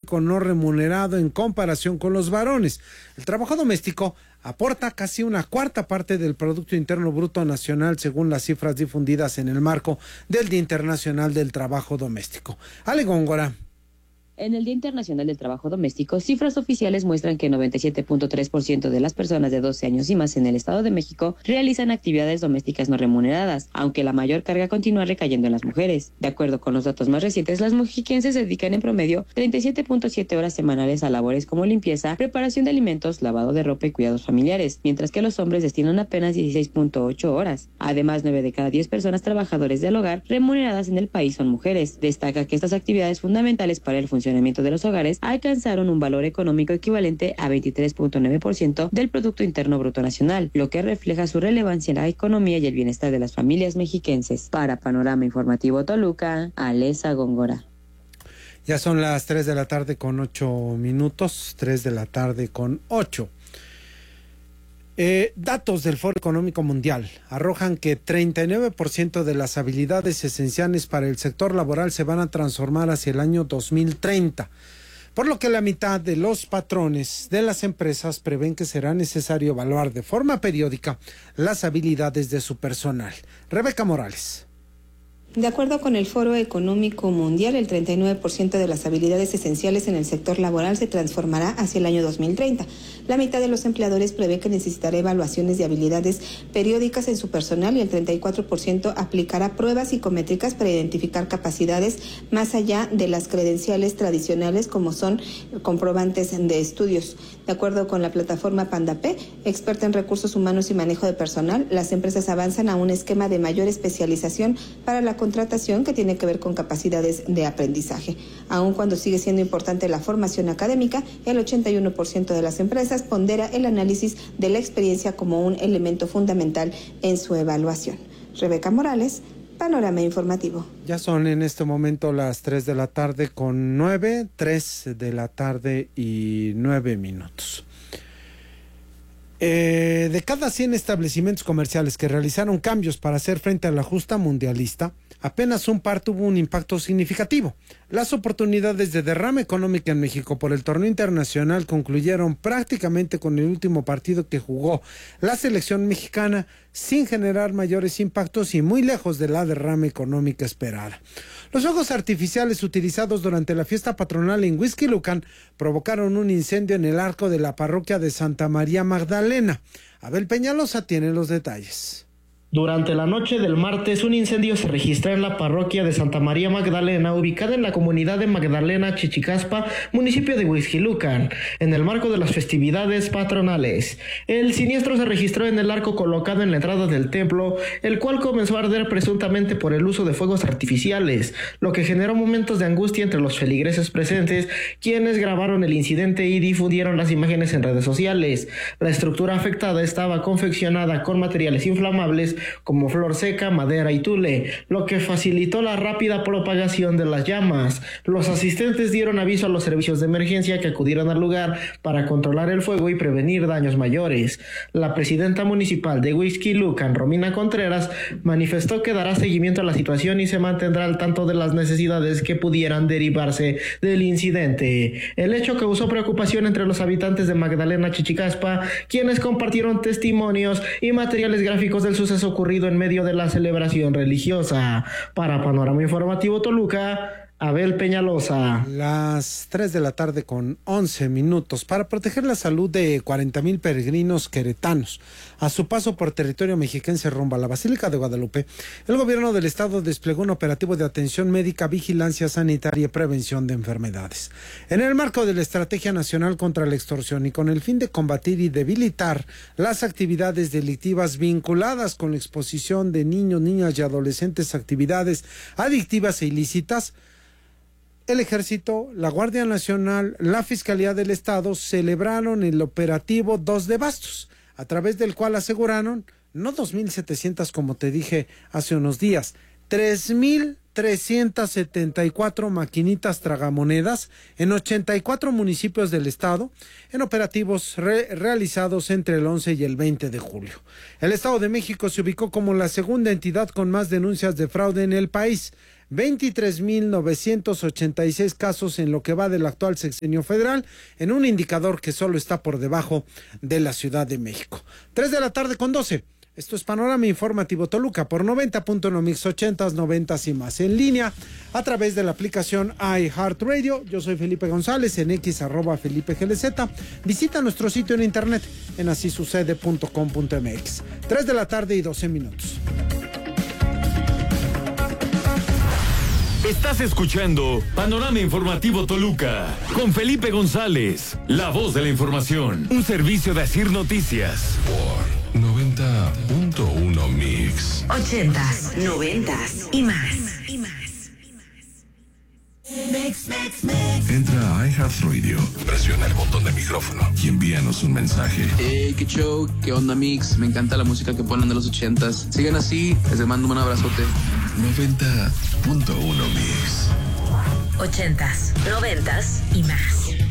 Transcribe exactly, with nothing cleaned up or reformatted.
doméstico no remunerado en comparación con los varones. El trabajo doméstico aporta casi una cuarta parte del Producto Interno Bruto Nacional, según las cifras difundidas en el marco del Día Internacional del Trabajo Doméstico. Ale Góngora. En el Día Internacional del Trabajo Doméstico, cifras oficiales muestran que noventa y siete punto tres por ciento de las personas de doce años y más en el Estado de México realizan actividades domésticas no remuneradas, aunque la mayor carga continúa recayendo en las mujeres. De acuerdo con los datos más recientes, las mexiquenses se dedican en promedio treinta y siete punto siete horas semanales a labores como limpieza, preparación de alimentos, lavado de ropa y cuidados familiares, mientras que los hombres destinan apenas dieciséis punto ocho horas. Además, nueve de cada diez personas trabajadores del hogar remuneradas en el país son mujeres. Destaca que estas actividades fundamentales para el funcionamiento de los hogares alcanzaron un valor económico equivalente a veintitrés punto nueve por ciento del Producto Interno Bruto Nacional, lo que refleja su relevancia en la economía y el bienestar de las familias mexiquenses. Para Panorama Informativo Toluca, Alesa Góngora. Ya son las tres de la tarde con ocho minutos, tres de la tarde con ocho. Eh, datos del Foro Económico Mundial arrojan que treinta y nueve por ciento de las habilidades esenciales para el sector laboral se van a transformar hacia el año dos mil treinta, por lo que la mitad de los patrones de las empresas prevén que será necesario evaluar de forma periódica las habilidades de su personal. Rebeca Morales. De acuerdo con el Foro Económico Mundial, el treinta y nueve por ciento de las habilidades esenciales en el sector laboral se transformará hacia el año dos mil treinta. La mitad de los empleadores prevé que necesitará evaluaciones de habilidades periódicas en su personal y el treinta y cuatro por ciento aplicará pruebas psicométricas para identificar capacidades más allá de las credenciales tradicionales como son comprobantes de estudios. De acuerdo con la plataforma PandaP, experta en recursos humanos y manejo de personal, las empresas avanzan a un esquema de mayor especialización para la contratación que tiene que ver con capacidades de aprendizaje. Aun cuando sigue siendo importante la formación académica, el ochenta y uno por ciento de las empresas pondera el análisis de la experiencia como un elemento fundamental en su evaluación. Rebeca Morales, Panorama Informativo. Ya son en este momento las tres de la tarde con nueve, tres de la tarde y nueve minutos. Eh, de cada cien establecimientos comerciales que realizaron cambios para hacer frente a la justa mundialista, apenas un par tuvo un impacto significativo. Las oportunidades de derrama económica en México por el torneo internacional concluyeron prácticamente con el último partido que jugó la selección mexicana, sin generar mayores impactos y muy lejos de la derrama económica esperada. Los fuegos artificiales utilizados durante la fiesta patronal en Huixquilucan provocaron un incendio en el arco de la parroquia de Santa María Magdalena. Abel Peñalosa tiene los detalles. Durante la noche del martes, un incendio se registró en la parroquia de Santa María Magdalena, ubicada en la comunidad de Magdalena Chichicaspa, municipio de Huixquilucan, en el marco de las festividades patronales. El siniestro se registró en el arco colocado en la entrada del templo, el cual comenzó a arder presuntamente por el uso de fuegos artificiales, lo que generó momentos de angustia entre los feligreses presentes, quienes grabaron el incidente y difundieron las imágenes en redes sociales. La estructura afectada estaba confeccionada con materiales inflamables como flor seca, madera y tule, lo que facilitó la rápida propagación de las llamas. Los asistentes dieron aviso a los servicios de emergencia que acudieron al lugar para controlar el fuego y prevenir daños mayores. La presidenta municipal de Huixquilucan, Romina Contreras, manifestó que dará seguimiento a la situación y se mantendrá al tanto de las necesidades que pudieran derivarse del incidente. El hecho causó preocupación entre los habitantes de Magdalena Chichicaspa, quienes compartieron testimonios y materiales gráficos del suceso ocurrido en medio de la celebración religiosa. Para Panorama Informativo Toluca, Abel Peñalosa. Las tres de la tarde con once minutos. Para proteger la salud de cuarenta mil peregrinos queretanos a su paso por territorio mexiquense rumbo a la Basílica de Guadalupe, el gobierno del estado desplegó un operativo de atención médica, vigilancia sanitaria y prevención de enfermedades. En el marco de la Estrategia Nacional contra la Extorsión y con el fin de combatir y debilitar las actividades delictivas vinculadas con la exposición de niños, niñas y adolescentes a actividades adictivas e ilícitas, el Ejército, la Guardia Nacional, la Fiscalía del Estado celebraron el operativo dos de Bastos, a través del cual aseguraron, no dos mil setecientas como te dije hace unos días, tres mil trescientas setenta y cuatro maquinitas tragamonedas en ochenta y cuatro municipios del estado, en operativos re realizados entre el once y el veinte de julio. El Estado de México se ubicó como la segunda entidad con más denuncias de fraude en el país, veintitrés mil novecientos ochenta y seis casos en lo que va del actual sexenio federal, en un indicador que solo está por debajo de la Ciudad de México. tres de la tarde con doce. Esto es Panorama Informativo Toluca por noventa punto uno Mix, ochentas, noventas y más. En línea a través de la aplicación iHeartRadio. Yo soy Felipe González, en X arroba Felipe G L Z. Visita nuestro sitio en internet en así sucede punto com punto m x. tres de la tarde y doce minutos. Estás escuchando Panorama Informativo Toluca con Felipe González, la voz de la información, un servicio de Asir Noticias. Por noventa punto uno Mix. Ochentas, noventas y más. Y más. Mix, mix, mix. Entra a iHeartRadio, presiona el botón de micrófono y envíanos un mensaje. Hey, qué show, qué onda Mix, me encanta la música que ponen de los ochentas. Sigan así, les mando un abrazote. noventa punto uno Mix. Ochentas, noventas y más.